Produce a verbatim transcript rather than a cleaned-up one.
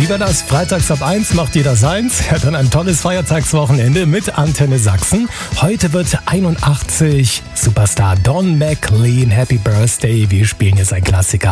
Wie war das? Freitags ab eins macht jeder seins. Ja, dann ein tolles Feiertagswochenende mit Antenne Sachsen. Heute wird einundachtzig Superstar Don McLean. Happy Birthday. Wir spielen jetzt ein Klassiker.